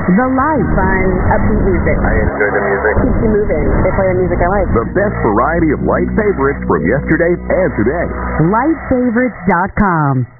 The Light. Fun, upbeat music. I enjoy the music. Keeps you moving. They play the music I like. The best variety of Light favorites from yesterday and today. LightFavorites.com.